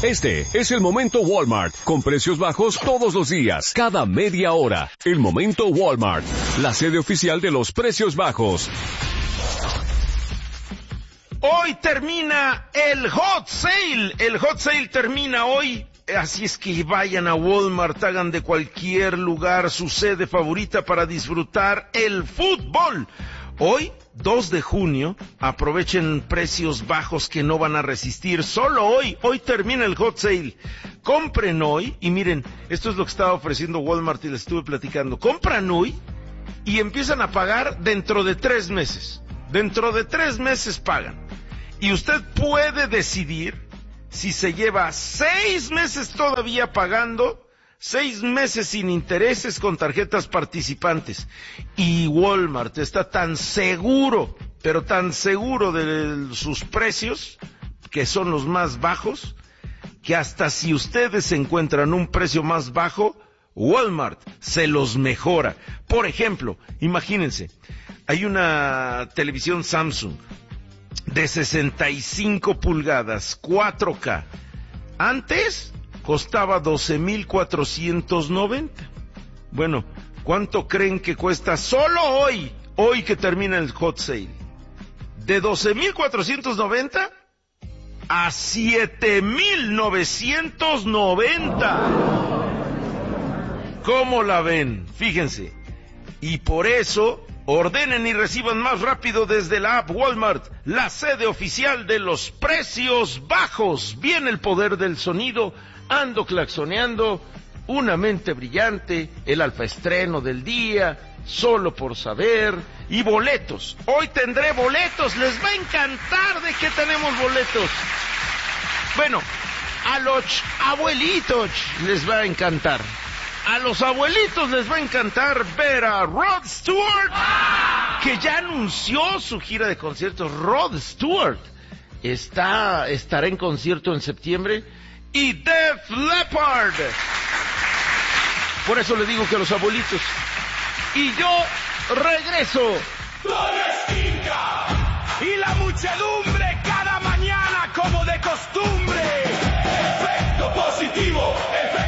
Este es el Momento Walmart, con precios bajos todos los días, cada media hora. El Momento Walmart, la sede oficial de los precios bajos. Hoy termina el Hot Sale. El Hot Sale termina hoy. Así es que vayan a Walmart, hagan de cualquier lugar su sede favorita para disfrutar el fútbol. Hoy, 2 de junio, aprovechen precios bajos que no van a resistir. Solo hoy termina el Hot Sale. Compren hoy, y miren, esto es lo que estaba ofreciendo Walmart y les estuve platicando. Compran hoy y empiezan a pagar dentro de 3 meses. Dentro de 3 meses pagan. Y usted puede decidir si se lleva 6 meses todavía pagando, 6 meses sin intereses con tarjetas participantes. Y Walmart está tan seguro, pero tan seguro de sus precios, que son los más bajos, que hasta si ustedes encuentran un precio más bajo, Walmart se los mejora. Por ejemplo, imagínense, hay una televisión Samsung de 65 pulgadas, 4K. Antes costaba 12,490. Bueno, ¿cuánto creen que cuesta solo hoy que termina el Hot Sale? De 12,490 a 7,990. ¿Cómo la ven? Fíjense. Y por eso, ordenen y reciban más rápido desde la app Walmart, la sede oficial de los precios bajos. Viene el poder del sonido, ando claxoneando, una mente brillante, el alfaestreno del día, solo por saber, y boletos. Hoy tendré boletos, les va a encantar de que tenemos boletos. Bueno, a los abuelitos les va a encantar. A los abuelitos les va a encantar ver a Rod Stewart, que ya anunció su gira de conciertos. Rod Stewart estará en concierto en septiembre, y Def Leppard. Por eso le digo que a los abuelitos. Y yo regreso. Y la muchedumbre cada mañana como de costumbre. Efecto positivo, efecto